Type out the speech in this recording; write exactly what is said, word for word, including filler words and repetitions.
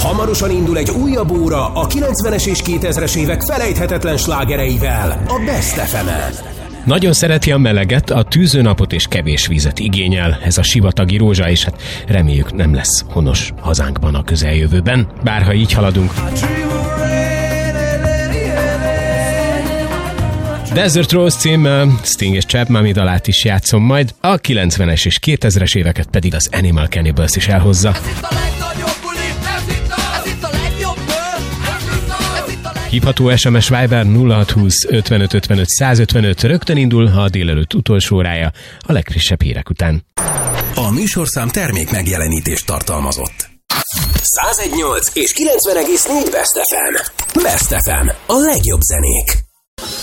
Hamarosan indul egy újabb óra a kilencvenes és kétezres évek felejthetetlen slágereivel, a Best ef emen. Nagyon szereti a meleget, a tűzőnapot és kevés vízet igényel. Ez a sivatagi rózsa, és hát reméljük nem lesz honos hazánkban a közeljövőben. Bárha így haladunk. Desert Rose címmel Sting és Chapman dalát is játszom majd, a kilencvenes és kétezres éveket pedig az Animal Cannibals is elhozza. Hívható es em es Viber nulla hat húsz ötvenöt ötvenöt százötvenöt, rögtön indul a délelőtt utolsó órája a legfrissebb hírek után. A műsorszám termék megjelenítést tartalmazott. száz egy egész nyolc és kilencven egész négy Best ef em. Best ef em. A legjobb zenék.